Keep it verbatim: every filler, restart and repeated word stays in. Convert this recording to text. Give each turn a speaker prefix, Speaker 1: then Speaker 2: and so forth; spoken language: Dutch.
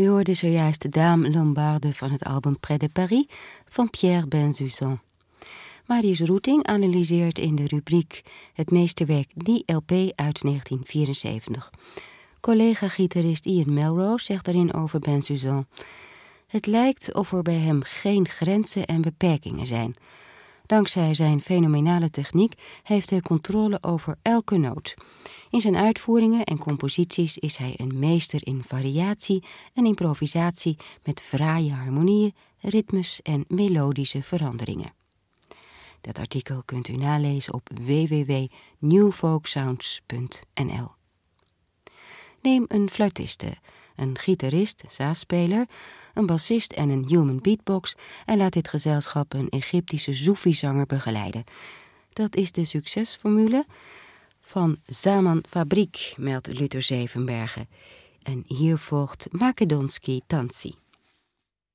Speaker 1: U hoorde zojuist de Dame Lombarde van het album Près de Paris van Pierre Bensusan. Marius Roeting analyseert in de rubriek het meesterwerk Die L P uit negentien vierenzeventig. Collega-gitarist Ian Melrose zegt daarin over Bensusan: het lijkt of er bij hem geen grenzen en beperkingen zijn. Dankzij zijn fenomenale techniek heeft hij controle over elke noot. In zijn uitvoeringen en composities is hij een meester in variatie en improvisatie met fraaie harmonieën, ritmes en melodische veranderingen. Dat artikel kunt u nalezen op w w w punt new folk sounds punt n l. Neem een fluitiste, een gitarist, zaasspeler, een bassist en een human beatbox en laat dit gezelschap een Egyptische Soefi-zanger begeleiden. Dat is de succesformule van Zaman Fabrik, meldt Luther Zevenbergen. En hier volgt Makedonski Tansi.